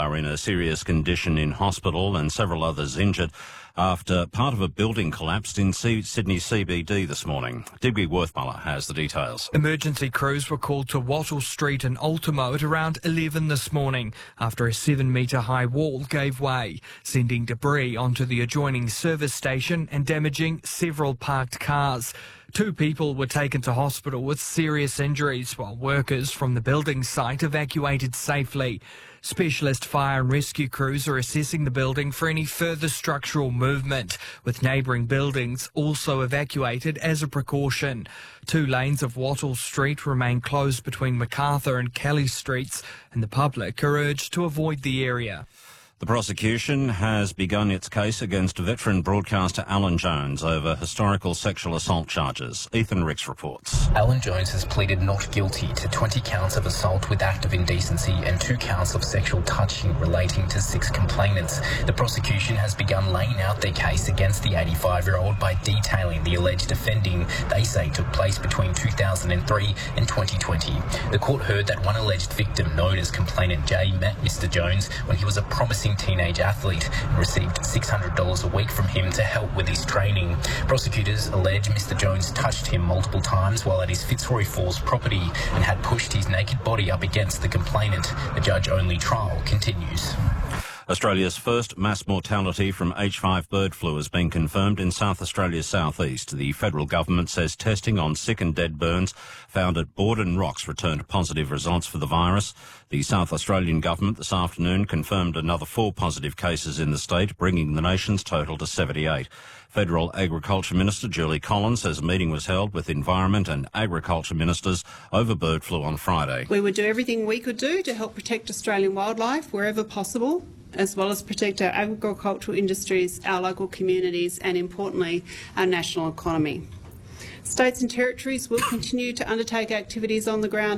are in a serious condition in hospital and several others injured after part of a building collapsed in Sydney CBD this morning. Digby Worthmuller has the details. Emergency crews were called to Wattle Street and Ultimo at around 11 this morning after a 7-metre high wall gave way, sending debris onto the adjoining service station and damaging several parked cars. 2 people were taken to hospital with serious injuries while workers from the building site evacuated safely. Specialist fire and rescue crews are assessing the building for any further structural movement, with neighbouring buildings also evacuated as a precaution. 2 lanes of Wattle Street remain closed between MacArthur and Kelly Streets, and the public are urged to avoid the area. The prosecution has begun its case against veteran broadcaster Alan Jones over historical sexual assault charges. Ethan Ricks reports. Alan Jones has pleaded not guilty to 20 counts of assault with act of indecency and 2 counts of sexual touching relating to 6 complainants. The prosecution has begun laying out their case against the 85-year-old by detailing the alleged offending they say took place between 2003 and 2020. The court heard that one alleged victim, known as complainant Jay, met Mr Jones when he was a promising teenage athlete and received $600 a week from him to help with his training. Prosecutors allege Mr Jones touched him multiple times while at his Fitzroy Falls property and had pushed his naked body up against the complainant. The judge-only trial continues. Australia's first mass mortality from H5 bird flu has been confirmed in South Australia's southeast. The federal government says testing on sick and dead burns found at Borden Rocks returned positive results for the virus. The South Australian government this afternoon confirmed another 4 positive cases in the state, bringing the nation's total to 78. Federal Agriculture Minister Julie Collins says a meeting was held with Environment and Agriculture Ministers over bird flu on Friday. We would do everything we could do to help protect Australian wildlife wherever possible, as well as protect our agricultural industries, our local communities and, importantly, our national economy. States and territories will continue to undertake activities on the ground.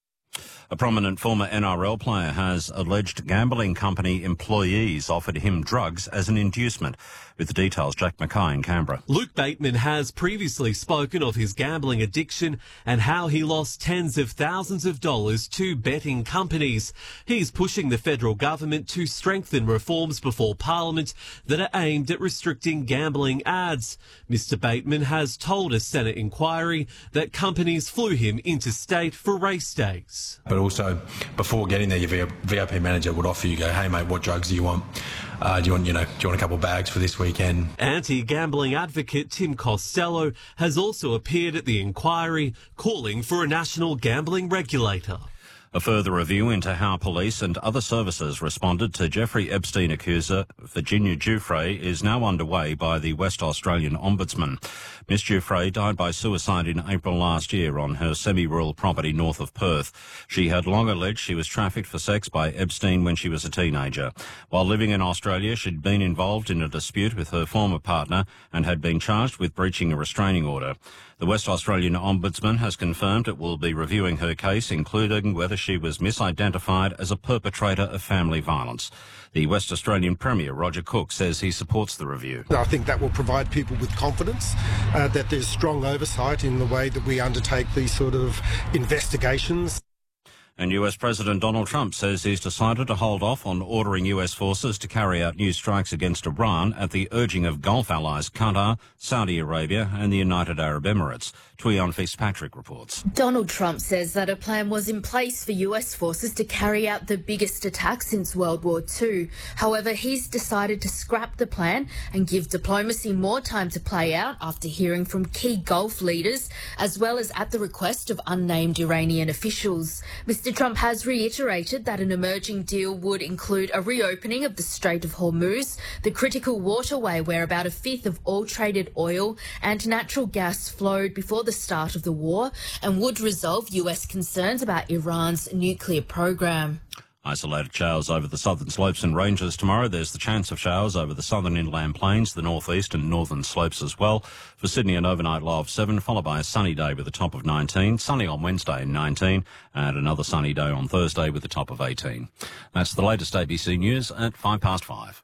A prominent former NRL player has alleged gambling company employees offered him drugs as an inducement. With the details, Jack Mackay in Canberra. Luke Bateman has previously spoken of his gambling addiction and how he lost tens of thousands of dollars to betting companies. He's pushing the federal government to strengthen reforms before Parliament that are aimed at restricting gambling ads. Mr Bateman has told a Senate inquiry that companies flew him interstate for race days. But also, before getting there, your VIP manager would offer you, hey mate, what drugs do you want? Do you want a couple of bags for this weekend? Anti-gambling advocate Tim Costello has also appeared at the inquiry, calling for a national gambling regulator. A further review into how police and other services responded to Jeffrey Epstein accuser Virginia Giuffre is now underway by the West Australian Ombudsman. Miss Giuffre died by suicide in April last year on her semi-rural property north of Perth. She had long alleged she was trafficked for sex by Epstein when she was a teenager. While living in Australia, she'd been involved in a dispute with her former partner and had been charged with breaching a restraining order. The West Australian Ombudsman has confirmed it will be reviewing her case, including whether she was misidentified as a perpetrator of family violence. The West Australian Premier, Roger Cook, says he supports the review. I think that will provide people with confidence that there's strong oversight in the way that we undertake these sort of investigations. And US President Donald Trump says he's decided to hold off on ordering US forces to carry out new strikes against Iran at the urging of Gulf allies Qatar, Saudi Arabia and the United Arab Emirates. Tuyan Fitzpatrick reports. Donald Trump says that a plan was in place for US forces to carry out the biggest attack since World War II. However, he's decided to scrap the plan and give diplomacy more time to play out after hearing from key Gulf leaders, as well as at the request of unnamed Iranian officials. Mr. Trump has reiterated that an emerging deal would include a reopening of the Strait of Hormuz, the critical waterway where about a fifth of all traded oil and natural gas flowed before the start of the war, and would resolve US concerns about Iran's nuclear program. Isolated showers over the southern slopes and ranges tomorrow. There's the chance of showers over the southern inland plains, the northeast and northern slopes as well. For Sydney, an overnight low of 7, followed by a sunny day with a top of 19. Sunny on Wednesday and 19, and another sunny day on Thursday with a top of 18. That's the latest ABC News at 5:05.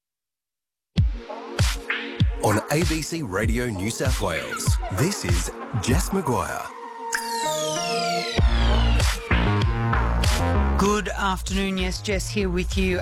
On ABC Radio New South Wales, this is Jess Maguire. Good afternoon. Yes, Jess here with you.